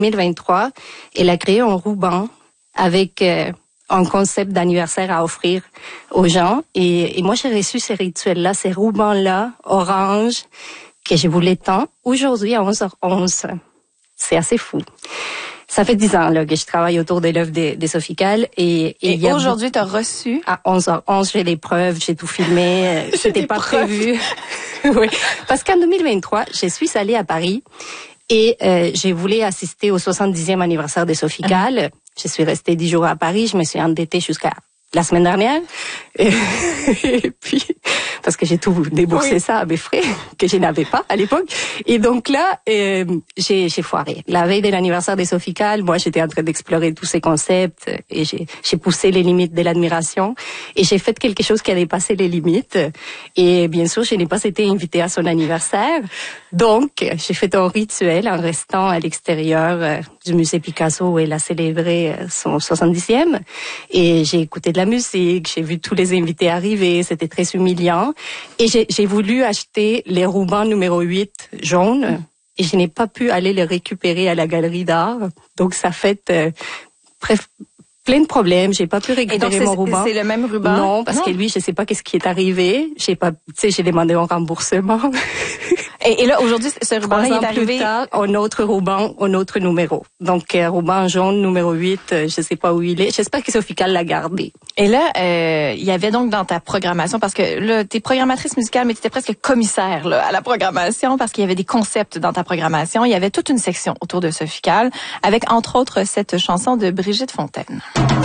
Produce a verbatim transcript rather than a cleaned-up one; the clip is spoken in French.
deux mille vingt-trois, elle a créé un ruban avec euh, un concept d'anniversaire à offrir aux gens. Et, et moi, j'ai reçu ces rituels-là, ces rubans-là, orange, que je voulais tant. Aujourd'hui, à onze heures onze, c'est assez fou. Ça fait dix ans là, que je travaille autour de l'œuvre des, des Sofical. Et, et, et aujourd'hui, beaucoup... tu as reçu? À onze heures onze, j'ai les preuves, j'ai tout filmé. C'était pas preuves. prévu. Oui. Parce qu'en deux mille vingt-trois, je suis allée à Paris et euh, j'ai voulu assister au soixante-dixième anniversaire des Sofical. Uh-huh. Je suis restée dix jours à Paris. Je me suis endettée jusqu'à la semaine dernière. Et, et puis, parce que j'ai tout déboursé oui. ça à mes frais, que je n'avais pas à l'époque. Et donc là, euh, j'ai, j'ai foiré. La veille de l'anniversaire des Sofical, moi, j'étais en train d'explorer tous ces concepts et j'ai, j'ai poussé les limites de l'admiration et j'ai fait quelque chose qui a dépassé les limites. Et bien sûr, je n'ai pas été invitée à son anniversaire. Donc, j'ai fait un rituel en restant à l'extérieur euh, du musée Picasso où elle a célébré euh, son soixante-dixième. Et j'ai écouté de la musique, j'ai vu tous les invités arriver, c'était très humiliant. Et j'ai, j'ai voulu acheter les rubans numéro huit jaunes et je n'ai pas pu aller les récupérer à la galerie d'art. Donc, ça fait euh, bref, plein de problèmes. J'ai pas pu récupérer mon ruban. C'est le même ruban? Non, parce non. que lui, je sais pas qu'est-ce qui est arrivé. J'ai pas, tu sais, j'ai demandé un remboursement. Et, et là, aujourd'hui, ce ruban-là est arrivé... plus tard, un autre ruban, un autre numéro. Donc, euh, ruban jaune, numéro huit, euh, je sais pas où il est. J'espère que Sofical l'a gardé. Et là, euh, il y avait donc dans ta programmation, parce que là, t'es programmatrice musicale, mais t'étais presque commissaire là, à la programmation, parce qu'il y avait des concepts dans ta programmation. Il y avait toute une section autour de Sofical, avec entre autres cette chanson de Brigitte Fontaine.